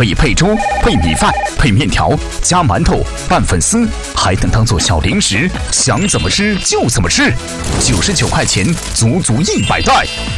可以配粥、配米饭、配面条、加馒头、拌粉丝，还能当做小零食，想怎么吃就怎么吃。99块钱，足足100袋。